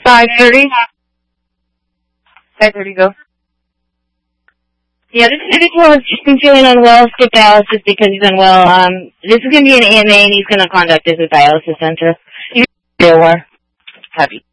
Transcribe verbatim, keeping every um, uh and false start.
five thirty. five thirty, go. Yeah, this individual has just been feeling unwell, skip dialysis because he's unwell. Um, this is going to be an A M A, and he's going to contact us at dialysis center. He's aware. Happy.